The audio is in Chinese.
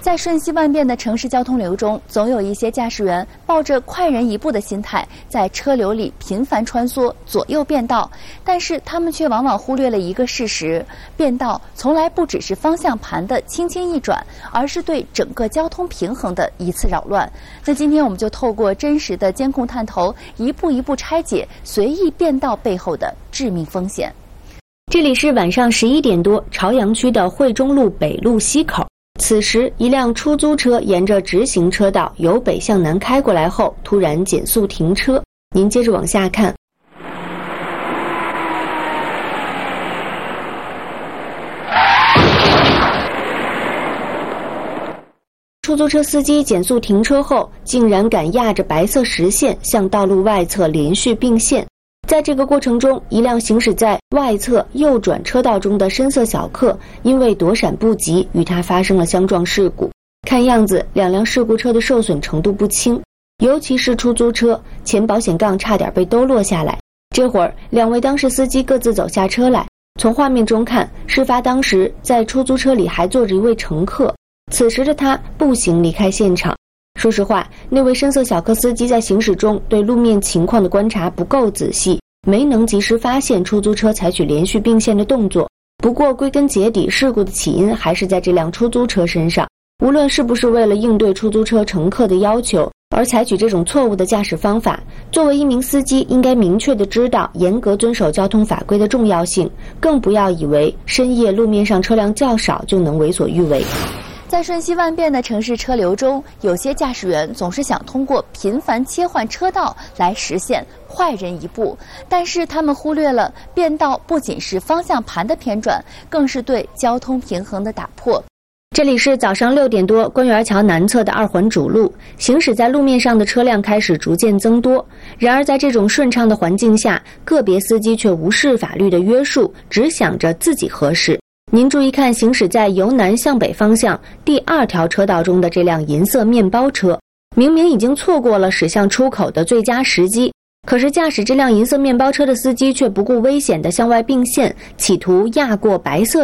在瞬息万变的城市交通流中，总有一些驾驶员抱着快人一步的心态，在车流里频繁穿梭，左右变道。但是他们却往往忽略了一个事实：变道从来不只是方向盘的轻轻一转，而是对整个交通平衡的一次扰乱。那今天我们就透过真实的监控探头，一步一步拆解随意变道背后的致命风险。 这里是晚上11点多，朝阳区的惠中路北路西口。此时，一辆出租车沿着直行车道由北向南开过来后，突然减速停车。您接着往下看。出租车司机减速停车后，竟然敢压着白色实线向道路外侧连续并线。在这个过程中，一辆行驶在外侧右转车道中的深色小客因为躲闪不及，与它发生了相撞事故。看样子，两辆事故车的受损程度不轻，尤其是出租车，前保险杠差点被兜落下来。这会儿，两位当事司机各自走下车来。从画面中看，事发当时在出租车里还坐着一位乘客，此时的他步行离开现场。说实话，那位深色小客司机在行驶中对路面情况的观察不够仔细，没能及时发现出租车采取连续并线的动作。不过归根结底，事故的起因还是在这辆出租车身上。无论是不是为了应对出租车乘客的要求而采取这种错误的驾驶方法，作为一名司机应该明确地知道严格遵守交通法规的重要性，更不要以为深夜路面上车辆较少就能为所欲为。 在瞬息万变的城市车流中，有些驾驶员总是想通过频繁切换车道来实现快人一步，但是他们忽略了变道不仅是方向盘的偏转，更是对交通平衡的打破。 这里是早上6点多，官园桥南侧的2环主路，行驶在路面上的车辆开始逐渐增多。然而在这种顺畅的环境下，个别司机却无视法律的约束，只想着自己合适。您注意看，行驶在由南向北方向第2条车道中的这辆银色面包车，明明已经错过了驶向出口的最佳时机，可是驾驶这辆银色面包车的司机却不顾危险地向外并线，企图压过白色